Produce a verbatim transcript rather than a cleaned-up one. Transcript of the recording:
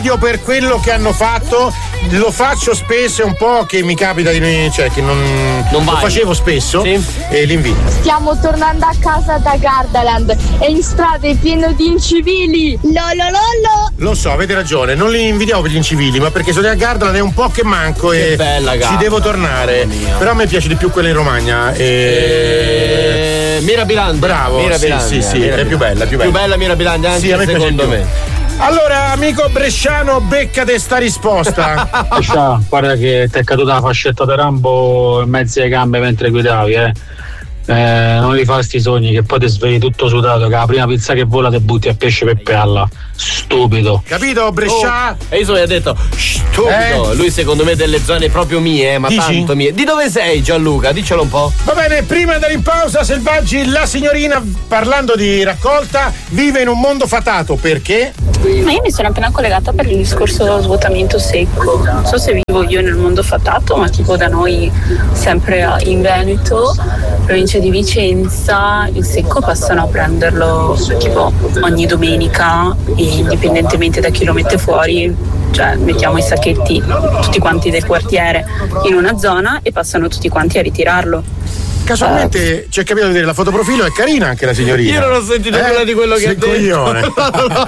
invidio per quello che hanno fatto, lo faccio spesso, è un po' che mi capita di cioè che non, non lo facevo spesso, sì. E li invidio. Stiamo tornando a casa da Gardaland e in strada è pieno di incivili. Lolololo. Lo so, avete ragione, non li invidiamo per gli incivili, ma perché sono a Gardaland è un po' che manco che e bella ci Gardaland, devo tornare. Però a me piace di più quella in Romagna. E... E... Mirabilandia. Bravo, Mirabilandia, sì, sì, sì, Mirabilandia. è più bella, più bella. Più bella Mirabilandia anche, sì, a me secondo me. Allora, amico bresciano, beccate sta risposta. Scià, guarda che ti è caduta la fascetta di Rambo in mezzo alle gambe mentre guidavi, eh. Eh, non li fa sti sogni che poi ti svegli tutto sudato, che la prima pizza che vola ti butti a pesce per palla. Stupido. Capito, Brescia? Oh, e io so, gli ha detto stupido. Eh? Lui secondo me delle zone proprio mie, ma Dici? tanto mie. Di dove sei, Gianluca? Diccelo un po'. Va bene, prima di andare in pausa, Selvaggi, la signorina, parlando di raccolta, vive in un mondo fatato. Perché? Ma io mi sono appena collegata per il discorso dello svuotamento secco. Non so se vivo io nel mondo fatato, ma tipo da noi, sempre in Veneto, provincia di Vicenza, il secco passano a prenderlo tipo ogni domenica, e indipendentemente da chi lo mette fuori, cioè mettiamo i sacchetti tutti quanti del quartiere in una zona e passano tutti quanti a ritirarlo. Casualmente uh, ci è capitato di vedere la fotoprofilo, è carina anche la signorina. Io non ho sentito eh, nulla di quello che ha detto.